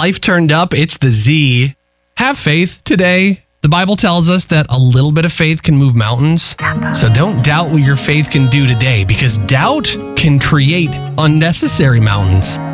life turned up, it's the Z. Have faith today. The Bible tells us that a little bit of faith can move mountains. So don't doubt what your faith can do today, because doubt can create unnecessary mountains.